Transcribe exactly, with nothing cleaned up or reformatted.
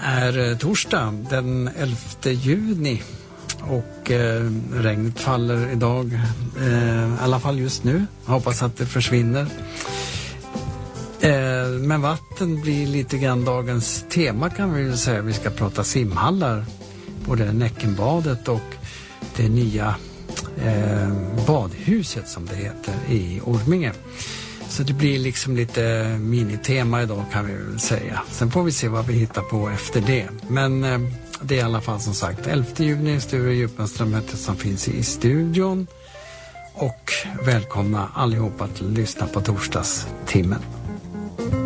är torsdag den elfte juni och eh, regnet faller idag, eh, i alla fall just nu. Hoppas att det försvinner. Eh, men vatten blir lite grann dagens tema, kan vi väl säga. Vi ska prata simhallar, både Näckenbadet och det nya eh, badhuset som det heter i Orminge. Så det blir liksom lite minitema idag, kan vi väl säga. Sen får vi se vad vi hittar på efter det. Men eh, det är i alla fall som sagt elfte juni, Sture Djupenström som finns i studion. Och välkomna allihopa att lyssna på torsdagstimmen.